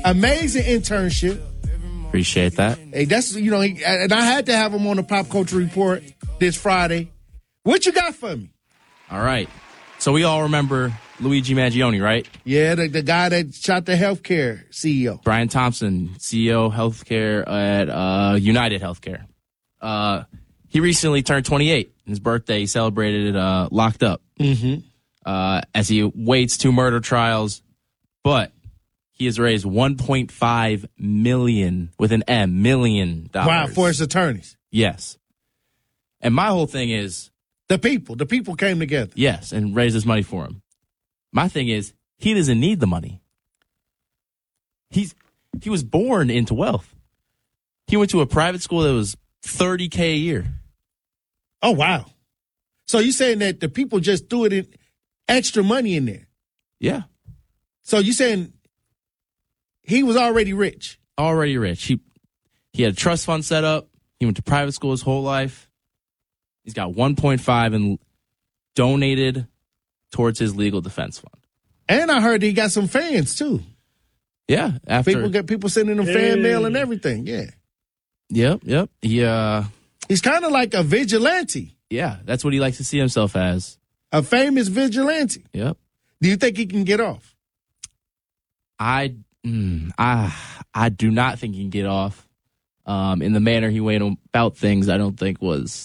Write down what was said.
Amazing internship. Appreciate that. Hey, that's, and I had to have him on the Pop Culture Report this Friday. What you got for me? All right. So we all remember Luigi Mangione, right? Yeah, the guy that shot the healthcare CEO. Brian Thompson, CEO healthcare at United Healthcare. He recently turned 28. His birthday, he celebrated it locked up as he waits 2 murder trials. But he has raised $1.5 million, with an M, million dollars. Wow, for his attorneys. Yes. And my whole thing is, the people came together. Yes, and raised this money for him. My thing is, he doesn't need the money. He was born into wealth. He went to a private school that was $30K a year. Oh, wow. So you're saying that the people just threw it in extra money in there? Yeah. So you're saying he was already rich? Already rich. He had a trust fund set up. He went to private school his whole life. He's got 1.5 and donated towards his legal defense fund. And I heard he got some fans too. Yeah, people sending him fan mail and everything. Yeah. Yep. He's kind of like a vigilante. Yeah, that's what he likes to see himself as. A famous vigilante. Yep. Do you think he can get off? I do not think he can get off. In the manner he went about things, I don't think was